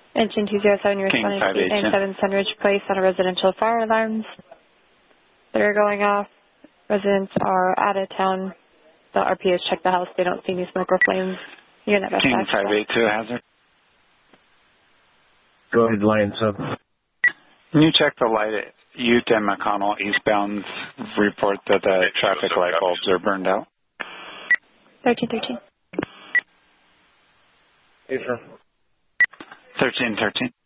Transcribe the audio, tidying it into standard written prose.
Engine 207, you're King responding to 897 Sunridge Place on a residential fire alarms that are going off. Residents are out of town. The RPOs check the house. They don't see any smoke or flames. You're in that best King back. 582 hazard. Go ahead, Lion Sub. Can you check the light at Ute and McConnell eastbounds report that the traffic light bulbs are burned out? 1313. Hey, sir. 1313.